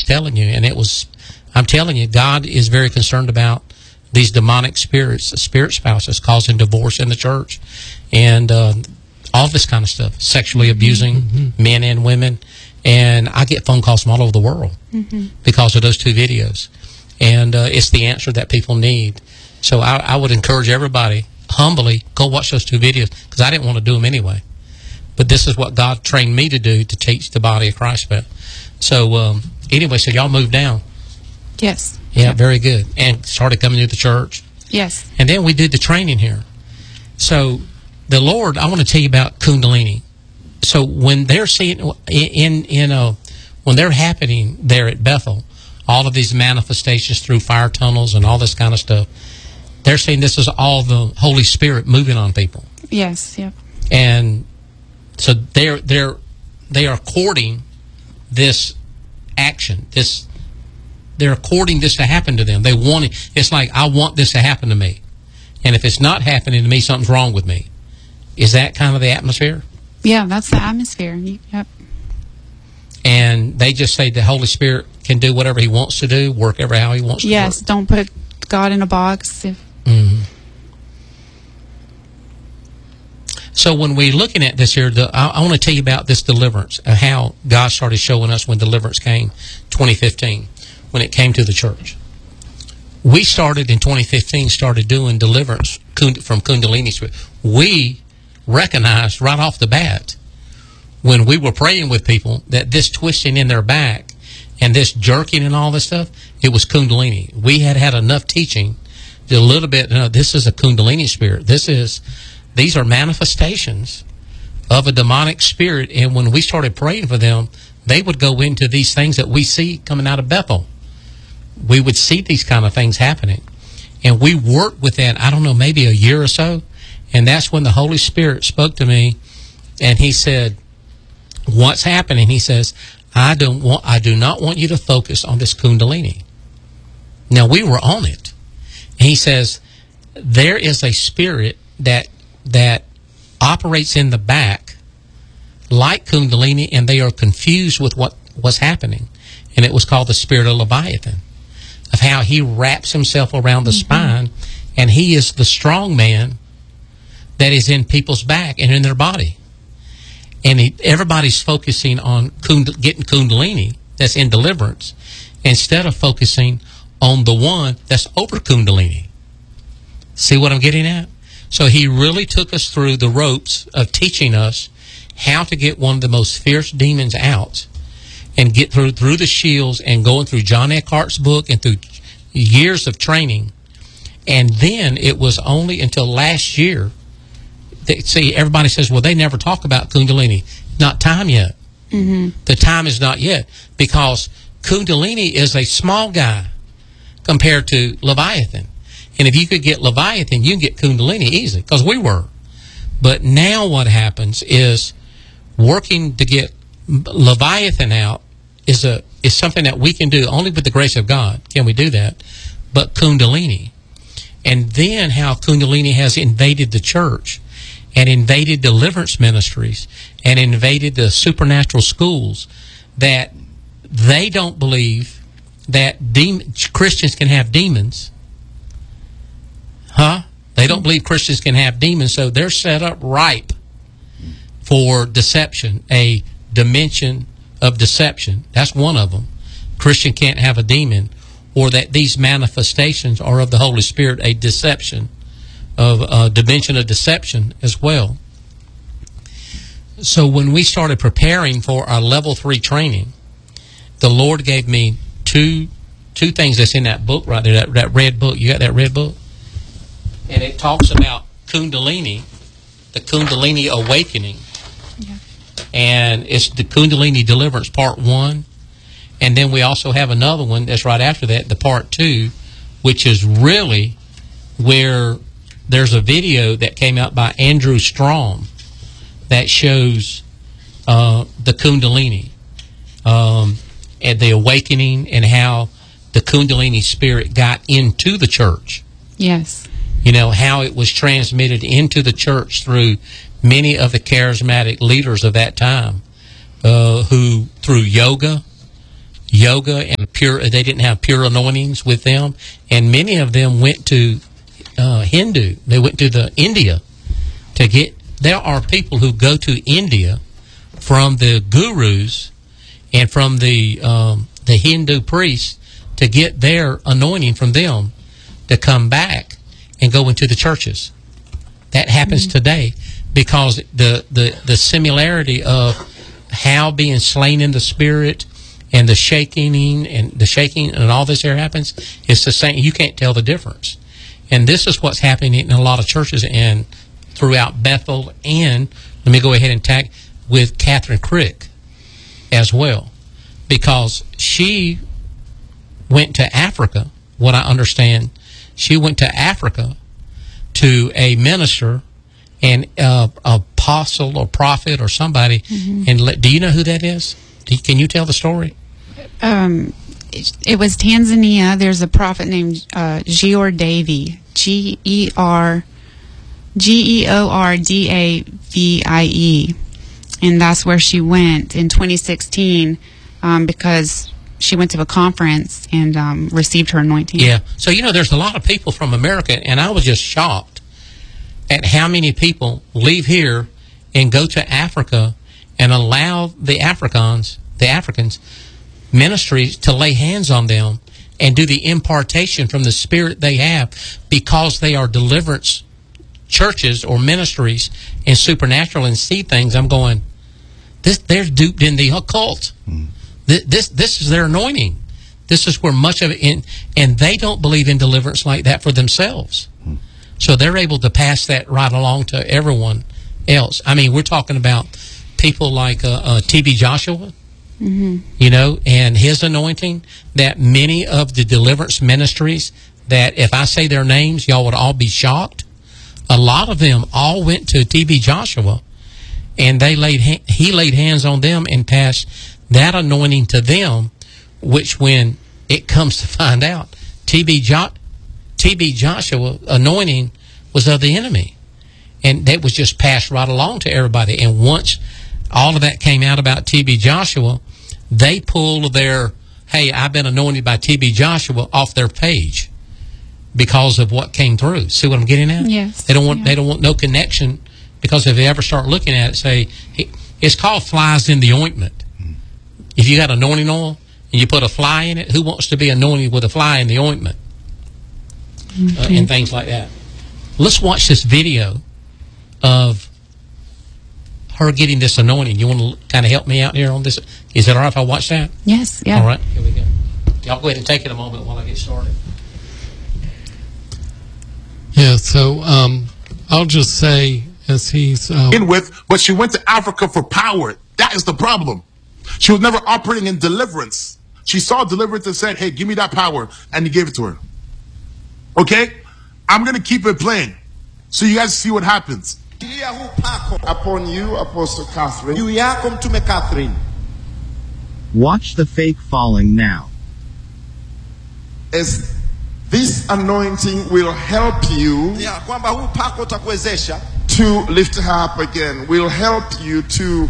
telling you. And I'm telling you, God is very concerned about these demonic spirits, the spirit spouses causing divorce in the church, and all this kind of stuff, sexually abusing men and women. And I get phone calls from all over the world because of those two videos. And it's the answer that people need. So I would encourage everybody, humbly, go watch those two videos, because I didn't want to do them anyway. But this is what God trained me to do, to teach the body of Christ about. So anyway, so y'all moved down. Yes. Yeah, very good. And started coming to the church. Yes. And then we did the training here. So the Lord, I want to tell you about Kundalini. So when they're seeing when they're happening there at Bethel, all of these manifestations through fire tunnels and all this kind of stuff, they're saying this is all the Holy Spirit moving on people. Yes. Yep. And so they are courting this action. They're courting this to happen to them. They want it. It's like, I want this to happen to me, and if it's not happening to me, something's wrong with me. Is that kind of the atmosphere? Yeah, that's the atmosphere. Yep. And they just say the Holy Spirit can do whatever He wants to do, work how He wants to work. Yes, don't put God in a box. So when we're looking at this here, I want to tell you about this deliverance, how God started showing us when deliverance came, 2015, when it came to the church. We started in 2015, started doing deliverance from Kundalini Spirit. We recognized right off the bat, when we were praying with people, that this twisting in their back and this jerking and all this stuff, it was Kundalini. We had enough teaching, a little bit, this is a Kundalini spirit. These are manifestations of a demonic spirit, and when we started praying for them, they would go into these things that we see coming out of Bethel. We would see these kind of things happening. And we worked with that, I don't know, maybe a year or so, and that's when the Holy Spirit spoke to me, and He said, what's happening? He says, I do not want you to focus on this Kundalini. Now, we were on it. And He says, there is a spirit that operates in the back like Kundalini, and they are confused with what was happening. And it was called the spirit of Leviathan, of how he wraps himself around the spine, and he is the strong man that is in people's back and in their body. And everybody's focusing on getting Kundalini, that's in deliverance, instead of focusing on the one that's over Kundalini. See what I'm getting at? So He really took us through the ropes of teaching us how to get one of the most fierce demons out, and get through the shields, and going through John Eckhart's book and through years of training. And then it was only until last year that, see, everybody says, well, they never talk about Kundalini. Not time yet. The time is not yet, because Kundalini is a small guy compared to Leviathan. And if you could get Leviathan, you can get Kundalini easy, because we were. But now what happens is, working to get Leviathan out is something that we can do only with the grace of God. Can we do that? But Kundalini. And then how Kundalini has invaded the church, and invaded deliverance ministries, and invaded the supernatural schools, that they don't believe that Christians can have demons. They don't believe Christians can have demons, so they're set up ripe for deception, a dimension of deception. That's one of them. Christian can't have a demon, or that these manifestations are of the Holy Spirit, a deception, of a dimension of deception as well. So when we started preparing for our level 3 training, the Lord gave me two things that's in that book right there, that red book. You got that red book? And it talks about Kundalini, the Kundalini awakening. Yeah. And it's the Kundalini deliverance part 1. And then we also have another one that's right after that, the part 2, which is really where there's a video that came out by Andrew Strom that shows the Kundalini and the awakening, and how the Kundalini spirit got into the church. Yes. You know, how it was transmitted into the church through many of the charismatic leaders of that time, who, through yoga, yoga and pure. They didn't have pure anointings with them, and many of them went to Hindu. They went to the India to get. There are people who go to India from the gurus and from the Hindu priests to get their anointing from them to come back and go into the churches. That happens today because the similarity of how being slain in the spirit and the shaking and all this here happens, it's the same. You can't tell the difference. And this is what's happening in a lot of churches and throughout Bethel, and let me go ahead and tag with Catherine Crick as well, because she went to Africa, what I understand, she went to Africa to a minister and apostle or prophet or somebody, and do you know who that is? Can you tell the story? It was Tanzania. There's a prophet named Geor Davie, Geordavie, and that's where she went in 2016 because she went to a conference and received her anointing. Yeah. So, there's a lot of people from America, and I was just shocked at how many people leave here and go to Africa and allow the Africans ministries to lay hands on them and do the impartation from the spirit they have, because they are deliverance churches or ministries and supernatural and see things. I'm going, they're duped in the occult. This is their anointing. This is where much of it and they don't believe in deliverance like that for themselves. So they're able to pass that right along to everyone else. I mean, we're talking about people like T.B. Joshua, and his anointing, that many of the deliverance ministries, that if I say their names, y'all would all be shocked. A lot of them all went to T.B. Joshua, and he laid hands on them and passed that anointing to them, which when it comes to find out, T.B. Joshua anointing was of the enemy, and that was just passed right along to everybody. And once all of that came out about T.B. Joshua, they pulled their, hey, I've been anointed by T.B. Joshua off their page because of what came through. See what I'm getting at? Yes. They don't want no connection, because if they ever start looking at it, say, it's called flies in the ointment. If you got anointing oil and you put a fly in it, who wants to be anointed with a fly in the ointment? And things like that. Let's watch this video of her getting this anointing. You want to kind of help me out here on this? Is it all right if I watch that? Yes. Yeah. All right. Here we go. Y'all go ahead and take it a moment while I get started. Yeah, so I'll just say, as he's in with, but she went to Africa for power. That is the problem. She was never operating in deliverance. She saw deliverance and said, hey, give me that power, and he gave it to her. Okay? I'm going to keep it playing so you guys see what happens. Upon you, Apostle Catherine. Juu yako Mtume Catherine. Watch the fake falling now. As this anointing will help you kwamba huu pako utakuwezesha to lift her up again, will help you to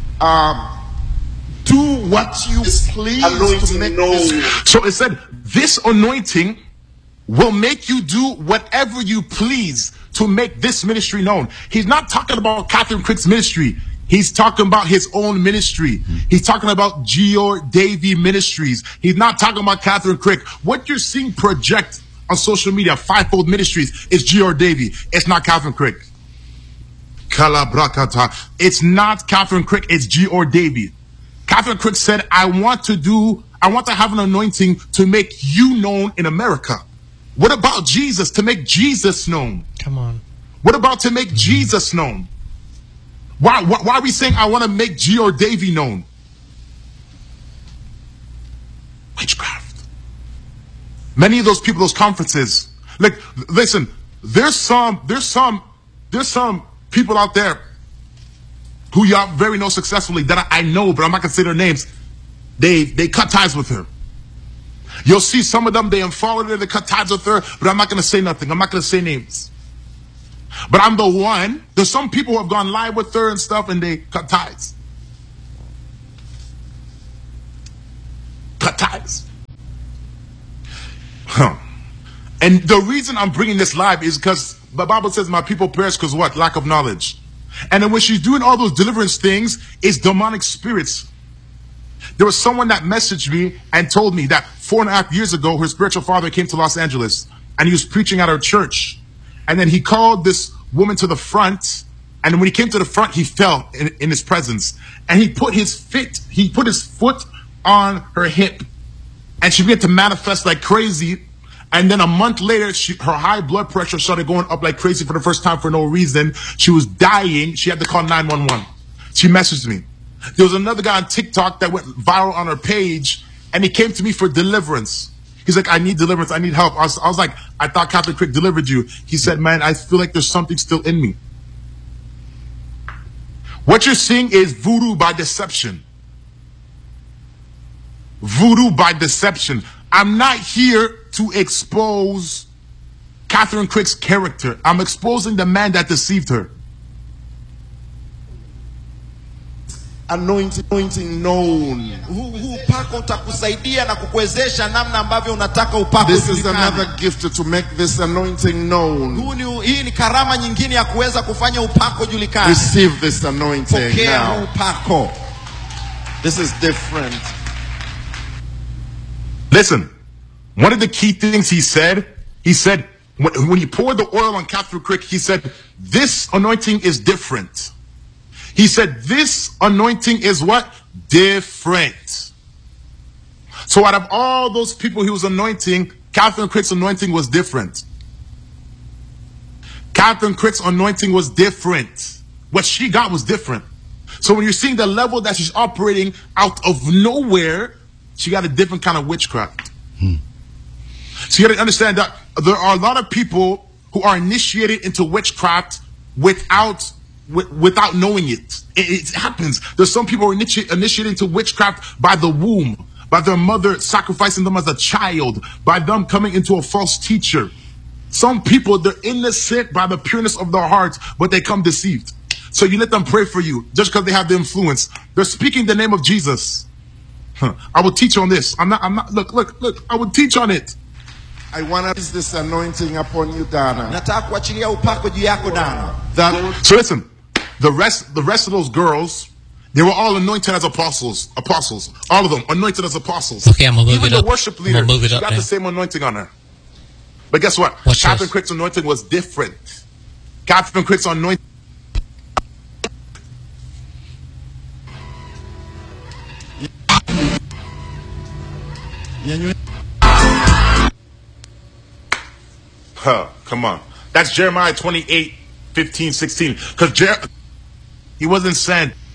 do what you please to make this. So it said, this anointing will make you do whatever you please to make this ministry known. He's not talking about Catherine Crick's ministry. He's talking about his own ministry. He's talking about Geor Davie Ministries. He's not talking about Catherine Crick. What you're seeing project on social media, Fivefold Ministries, is Geor Davie. It's not Catherine Crick. Kalabrakata. It's not Catherine Crick. It's Geor Davie. Catherine Crick said, I want to have an anointing to make you known in America. What about Jesus? To make Jesus known. Come on. What about to make Jesus known? Why are we saying I want to make Geor Davie known? Witchcraft. Many of those people, those conferences. Like, listen, there's some people out there who y'all very know successfully that I know, but I'm not gonna say their names. They cut ties with her. You'll see some of them, they unfollowed her, they cut ties with her, but I'm not gonna say nothing. I'm not gonna say names. But I'm the one. There's some people who have gone live with her and stuff, and they cut ties. cut ties. And the reason I'm bringing this live is because the Bible says my people perish because what? Lack of knowledge. And then when she's doing all those deliverance things, it's demonic spirits. There was someone that messaged me and told me that 4.5 years ago, her spiritual father came to Los Angeles and he was preaching at our church. And then he called this woman to the front. And when he came to the front, he fell in his presence. And he put his foot on her hip. And she began to manifest like crazy. And then a month later, her high blood pressure started going up like crazy for the first time for no reason. She was dying. She had to call 911. She messaged me. There was another guy on TikTok that went viral on her page, and he came to me for deliverance. He's like, I need deliverance. I need help. I was like, I thought Catherine Crick delivered you. He said, man, I feel like there's something still in me. What you're seeing is voodoo by deception. Voodoo by deception. I'm not here to expose Catherine Crick's character. I'm exposing the man that deceived her. Anointing known. Huu upako utakusaidia na kukuwezesha namna ambavyo unataka upako This is ujulikane. another gift to make this anointing known. Hii ni karama nyingine ya kuweza kufanya upako julikane. Receive this anointing Pokea huu now. upako. This is different. Listen, one of the key things he said, when he poured the oil on Catherine Crick, he said, this anointing is different. He said, this anointing is what? Different. So out of all those people he was anointing, Catherine Crick's anointing was different. Catherine Crick's anointing was different. What she got was different. So when you're seeing the level that she's operating out of nowhere, she got a different kind of witchcraft. So you got to understand that there are a lot of people who are initiated into witchcraft without knowing it. It happens. There's some people who are initiated into witchcraft by the womb, by their mother sacrificing them as a child, by them coming into a false teacher. Some people, they're innocent by the pureness of their hearts, but they come deceived. So you let them pray for you just because they have the influence. They're speaking the name of Jesus. I will teach on this. I'm not, look, I will teach on it. I want to place this anointing upon you, Dana. Nataka kuachilia upako juu yako Dana. So listen, the rest of those girls, they were all anointed as apostles. All of them anointed as apostles. Okay, I'm gonna move Even it up. the worship leader, I'm gonna move it she up got now. the same anointing on her. But guess what? Watch Catherine this. Crick's anointing was different. Catherine Crick's anointing. Come on. That's Jeremiah 28, 15, 16. Because he wasn't sent.